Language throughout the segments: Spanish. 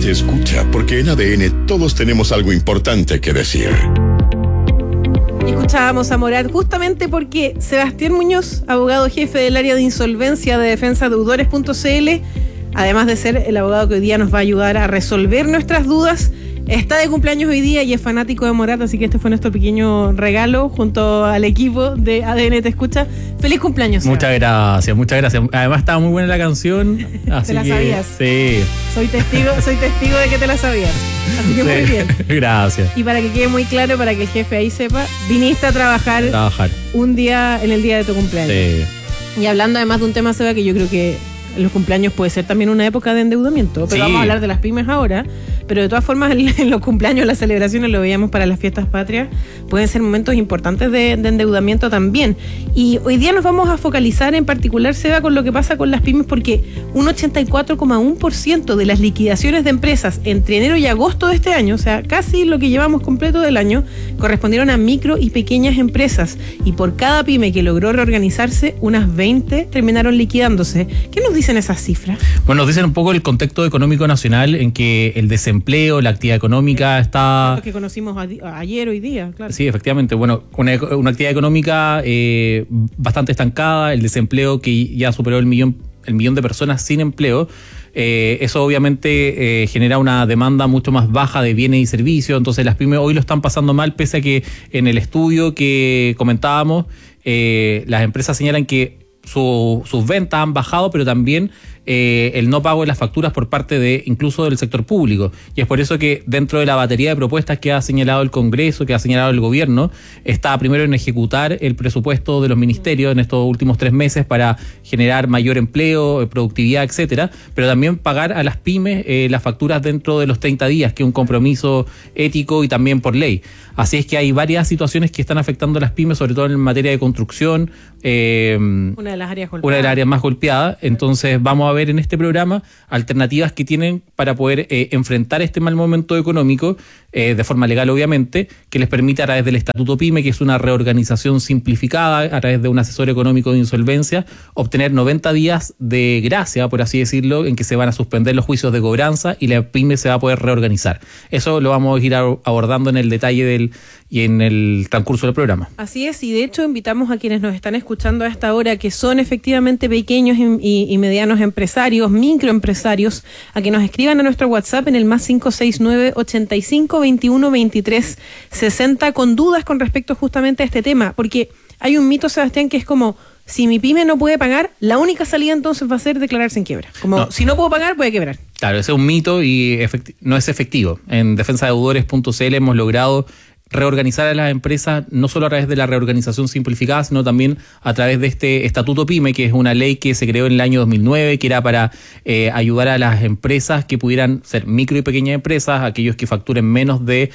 te escucha, porque en ADN todos tenemos algo importante que decir. Escuchábamos a Morad justamente porque Sebastián Muñoz, abogado jefe del área de insolvencia de Defensa Deudores.cl, además de ser el abogado que hoy día nos va a ayudar a resolver nuestras dudas, está de cumpleaños hoy día y es fanático de Morad, así que este fue nuestro pequeño regalo junto al equipo de ADN Te Escucha. ¡Feliz cumpleaños, Seba! Muchas gracias. Además estaba muy buena la canción. Así ¿Te la sabías? Sí. Soy testigo de que te la sabías. Así que muy bien. Gracias. Y para que quede muy claro, para que el jefe ahí sepa, viniste a trabajar un día en el día de tu cumpleaños. Sí. Y hablando además de un tema, Seba, que yo creo que los cumpleaños puede ser también una época de endeudamiento, pero vamos a hablar de las pymes ahora. Pero de todas formas, en los cumpleaños, las celebraciones, lo veíamos para las fiestas patrias, pueden ser momentos importantes de endeudamiento también. Y hoy día nos vamos a focalizar en particular, Seba, con lo que pasa con las pymes, porque un 84,1% de las liquidaciones de empresas entre enero y agosto de este año, o sea, casi lo que llevamos completo del año, correspondieron a micro y pequeñas empresas. Y por cada pyme que logró reorganizarse, unas 20 terminaron liquidándose. ¿Qué nos dicen esas cifras? Bueno, nos dicen un poco el contexto económico nacional en que el desempleo, la actividad económica está... Lo que conocimos ayer, hoy día, claro. Sí, efectivamente. Bueno, una actividad económica bastante estancada, el desempleo que ya superó el millón de personas sin empleo. Eso obviamente genera una demanda mucho más baja de bienes y servicios. Entonces las pymes hoy lo están pasando mal, pese a que en el estudio que comentábamos, las empresas señalan que sus ventas han bajado, pero también el no pago de las facturas por parte incluso del sector público. Y es por eso que dentro de la batería de propuestas que ha señalado el Congreso, que ha señalado el gobierno, está primero en ejecutar el presupuesto de los ministerios en estos últimos 3 meses para generar mayor empleo, productividad, etcétera, pero también pagar a las pymes las facturas dentro de los 30 días, que es un compromiso ético y también por ley. Así es que hay varias situaciones que están afectando a las pymes, sobre todo en materia de construcción. Una de las áreas más golpeadas. Entonces vamos a ver en este programa alternativas que tienen para poder enfrentar este mal momento económico de forma legal, obviamente, que les permita a través del Estatuto PYME, que es una reorganización simplificada a través de un asesor económico de insolvencia, obtener 90 días de gracia, por así decirlo, en que se van a suspender los juicios de cobranza y la PYME se va a poder reorganizar. Eso lo vamos a ir abordando en el detalle y en el transcurso del programa. Así es, y de hecho invitamos a quienes nos están escuchando a esta hora, que son efectivamente pequeños y medianos empresarios, microempresarios, a que nos escriban a nuestro WhatsApp en el más 569 85 21 23 60 con dudas con respecto justamente a este tema, porque hay un mito, Sebastián, que es como: si mi pyme no puede pagar, la única salida entonces va a ser declararse en quiebra. Si no puedo pagar, puede quebrar. Claro, ese es un mito y no es efectivo. En defensadeudores.cl hemos logrado reorganizar a las empresas, no solo a través de la reorganización simplificada, sino también a través de este Estatuto PYME, que es una ley que se creó en el año 2009, que era para ayudar a las empresas que pudieran ser micro y pequeñas empresas, aquellos que facturen menos de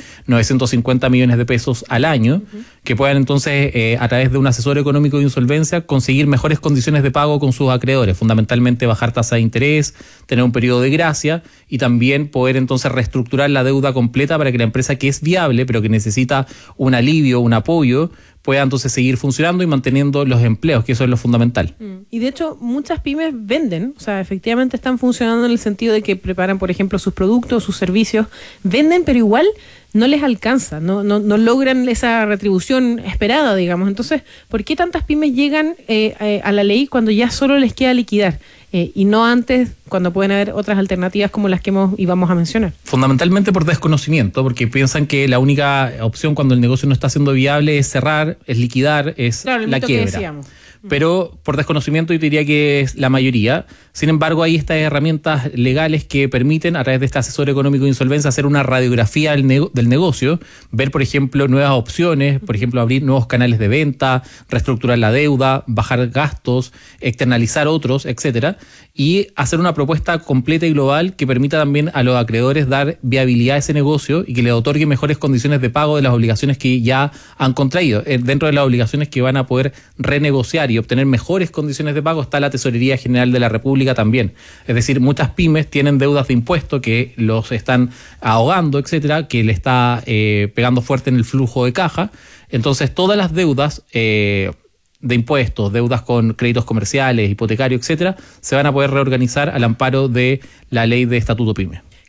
950 millones de pesos al año, que puedan entonces, a través de un asesor económico de insolvencia, conseguir mejores condiciones de pago con sus acreedores, fundamentalmente bajar tasa de interés, tener un periodo de gracia y también poder entonces reestructurar la deuda completa para que la empresa que es viable, pero que necesita un alivio, un apoyo, pueda entonces seguir funcionando y manteniendo los empleos, que eso es lo fundamental. Y de hecho, muchas pymes venden, o sea, efectivamente están funcionando en el sentido de que preparan, por ejemplo, sus productos, sus servicios, venden, pero igual no les alcanza, no logran esa retribución esperada, digamos. Entonces, ¿por qué tantas pymes llegan a la ley cuando ya solo les queda liquidar? Y no antes, cuando pueden haber otras alternativas como las que vamos a mencionar. Fundamentalmente por desconocimiento, porque piensan que la única opción cuando el negocio no está siendo viable es cerrar, es liquidar, es la quiebra. Pero por desconocimiento yo diría que es la mayoría. Sin embargo, hay estas herramientas legales que permiten, a través de este asesor económico de insolvencia, hacer una radiografía del negocio, ver, por ejemplo, nuevas opciones, por ejemplo, abrir nuevos canales de venta, reestructurar la deuda, bajar gastos, externalizar otros, etcétera, y hacer una propuesta completa y global que permita también a los acreedores dar viabilidad a ese negocio y que le otorgue mejores condiciones de pago de las obligaciones que ya han contraído. Dentro de las obligaciones que van a poder renegociar y obtener mejores condiciones de pago está la Tesorería General de la República también. Es decir, muchas pymes tienen deudas de impuestos que los están ahogando, etcétera, que le está pegando fuerte en el flujo de caja. Entonces, todas las deudas de impuestos, deudas con créditos comerciales, hipotecarios, etcétera, se van a poder reorganizar al amparo de la ley de Estatuto PYME.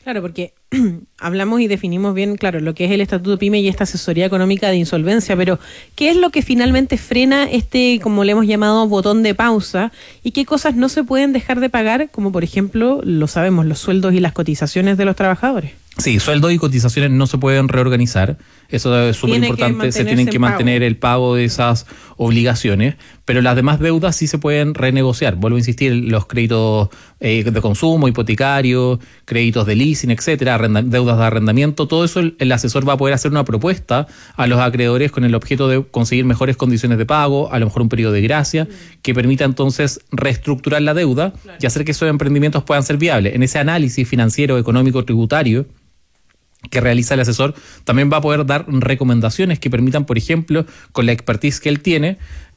Claro, porque hablamos y definimos bien, claro, lo que es el Estatuto PYME y esta asesoría económica de insolvencia, pero ¿qué es lo que finalmente frena como le hemos llamado, botón de pausa? ¿Y qué cosas no se pueden dejar de pagar? Como por ejemplo, lo sabemos, los sueldos y las cotizaciones de los trabajadores. Sí, sueldos y cotizaciones no se pueden reorganizar. Eso es súper importante. Se tienen que mantener el pago de esas obligaciones, pero las demás deudas sí se pueden renegociar. Vuelvo a insistir, los créditos de consumo, hipotecarios, créditos de leasing, etcétera, deudas de arrendamiento, todo eso el asesor va a poder hacer una propuesta a los acreedores con el objeto de conseguir mejores condiciones de pago, a lo mejor un periodo de gracia, que permita entonces reestructurar la deuda y hacer que esos emprendimientos puedan ser viables. En ese análisis financiero, económico, tributario que realiza el asesor, también va a poder dar recomendaciones que permitan, por ejemplo, con la expertise que él tiene,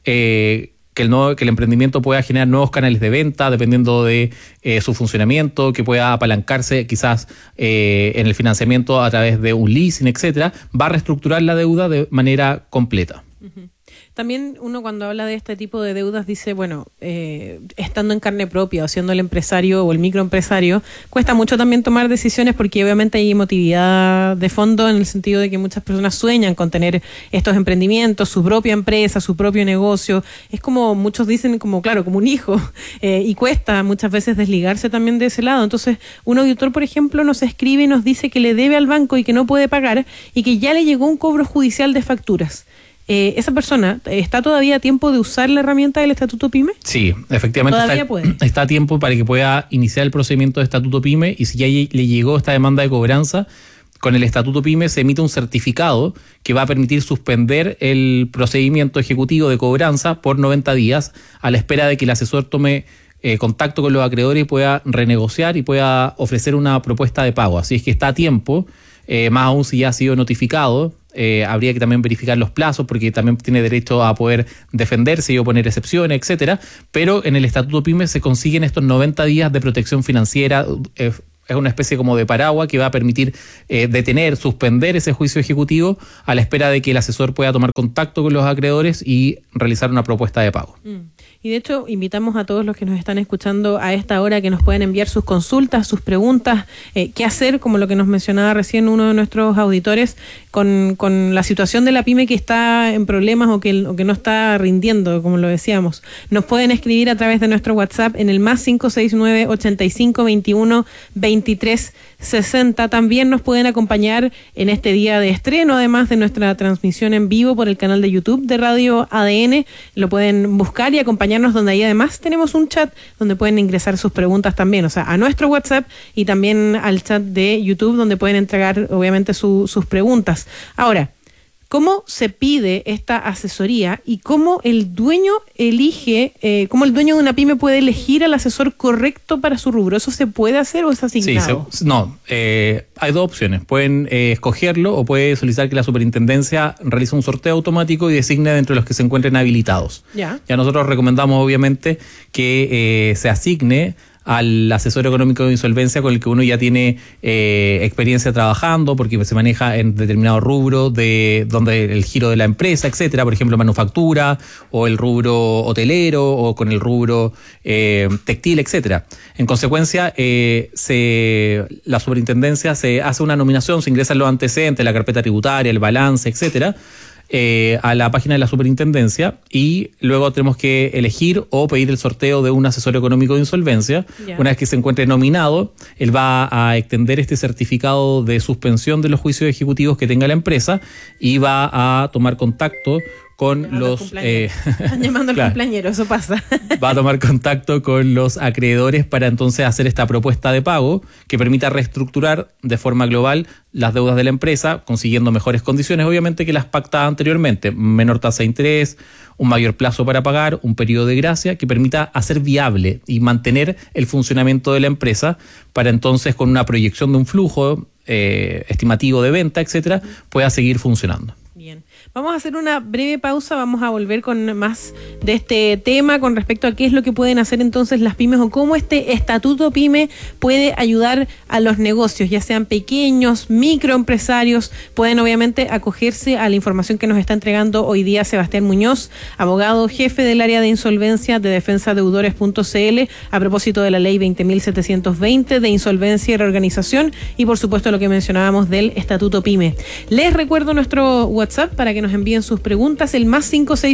que el emprendimiento pueda generar nuevos canales de venta dependiendo de su funcionamiento, que pueda apalancarse quizás en el financiamiento a través de un leasing, etcétera. Va a reestructurar la deuda de manera completa. Uh-huh. También uno cuando habla de este tipo de deudas dice, bueno, estando en carne propia o siendo el empresario o el microempresario, cuesta mucho también tomar decisiones porque obviamente hay emotividad de fondo en el sentido de que muchas personas sueñan con tener estos emprendimientos, su propia empresa, su propio negocio. Es como muchos dicen, como claro, como un hijo, y cuesta muchas veces desligarse también de ese lado. Entonces, un auditor, por ejemplo, nos escribe y nos dice que le debe al banco y que no puede pagar y que ya le llegó un cobro judicial de facturas. ¿Esa persona está todavía a tiempo de usar la herramienta del Estatuto PYME? Sí, efectivamente está a tiempo para que pueda iniciar el procedimiento de Estatuto PYME, y si ya le llegó esta demanda de cobranza, con el Estatuto PYME se emite un certificado que va a permitir suspender el procedimiento ejecutivo de cobranza por 90 días a la espera de que el asesor tome contacto con los acreedores y pueda renegociar y pueda ofrecer una propuesta de pago. Así es que está a tiempo, más aún si ya ha sido notificado. Habría que también verificar los plazos porque también tiene derecho a poder defenderse y oponer excepciones, etcétera. Pero en el Estatuto PYME se consiguen estos 90 días de protección financiera. Es una especie como de paraguas que va a permitir detener, suspender ese juicio ejecutivo a la espera de que el asesor pueda tomar contacto con los acreedores y realizar una propuesta de pago. Y de hecho, invitamos a todos los que nos están escuchando a esta hora que nos pueden enviar sus consultas, sus preguntas, qué hacer, como lo que nos mencionaba recién uno de nuestros auditores, con la situación de la pyme que está en problemas o que no está rindiendo, como lo decíamos. Nos pueden escribir a través de nuestro WhatsApp en el más 569-8521-2360. También nos pueden acompañar en este día de estreno, además de nuestra transmisión en vivo por el canal de YouTube de Radio ADN. Lo pueden buscar y acompañarnos, donde ahí además tenemos un chat donde pueden ingresar sus preguntas también, o sea, a nuestro WhatsApp y también al chat de YouTube donde pueden entregar obviamente sus preguntas. Ahora, ¿cómo se pide esta asesoría y cómo el dueño elige, cómo el dueño de una pyme puede elegir al asesor correcto para su rubro? ¿Eso se puede hacer o es asignado? Sí, hay dos opciones. Pueden escogerlo o puede solicitar que la superintendencia realice un sorteo automático y designe dentro de los que se encuentren habilitados. Ya nosotros recomendamos obviamente que se asigne al asesor económico de insolvencia con el que uno ya tiene experiencia trabajando, porque se maneja en determinado rubro de donde el giro de la empresa, etcétera, por ejemplo manufactura o el rubro hotelero o con el rubro textil, etcétera. En consecuencia, la superintendencia se hace una nominación, se ingresan los antecedentes, la carpeta tributaria, el balance, etcétera, a la página de la superintendencia, y luego tenemos que elegir o pedir el sorteo de un asesor económico de insolvencia. Una vez que se encuentre nominado, él va a extender este certificado de suspensión de los juicios ejecutivos que tenga la empresa y va a tomar contacto con Están llamando al cumpleañero, eso pasa. Va a tomar contacto con los acreedores para entonces hacer esta propuesta de pago que permita reestructurar de forma global las deudas de la empresa, consiguiendo mejores condiciones, obviamente, que las pactadas anteriormente. Menor tasa de interés, un mayor plazo para pagar, un periodo de gracia que permita hacer viable y mantener el funcionamiento de la empresa para entonces, con una proyección de un flujo estimativo de venta, etcétera, pueda seguir funcionando. Bien. Vamos a hacer una breve pausa, vamos a volver con más de este tema con respecto a qué es lo que pueden hacer entonces las pymes o cómo este estatuto pyme puede ayudar a los negocios, ya sean pequeños, microempresarios, pueden obviamente acogerse a la información que nos está entregando hoy día Sebastián Muñoz, abogado jefe del área de insolvencia de defensadeudores.cl, a propósito de la ley 20.720 de insolvencia y reorganización y por supuesto lo que mencionábamos del estatuto pyme. Les recuerdo nuestro WhatsApp para que nos envíen sus preguntas, el más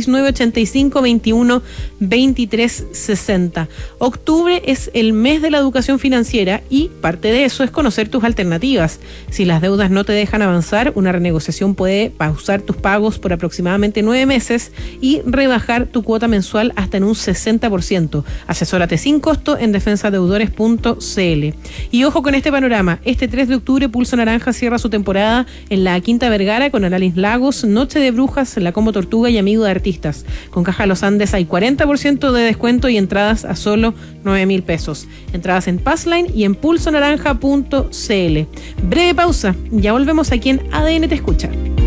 569-85-21-2360. Octubre es el mes de la educación financiera y parte de eso es conocer tus alternativas. Si las deudas no te dejan avanzar, una renegociación puede pausar tus pagos por aproximadamente 9 meses y rebajar tu cuota mensual hasta en un 60%. Asesórate sin costo en defensadeudores.cl. Y ojo con este panorama, este 3 de octubre Pulso Naranja cierra su temporada en la Quinta Vergara con Annalise Lagos, Noche de Brujas, La Combo Tortuga y Amigo de Artistas. Con Caja Los Andes hay 40% de descuento y entradas a solo 9.000 pesos. Entradas en Passline y en pulsonaranja.cl. Breve pausa, ya volvemos aquí en ADN Te Escucha.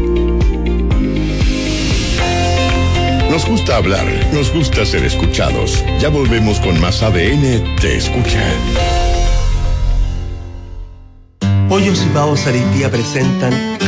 Nos gusta hablar, nos gusta ser escuchados. Ya volvemos con más ADN Te Escucha. Pollos y Pavos Areitía presentan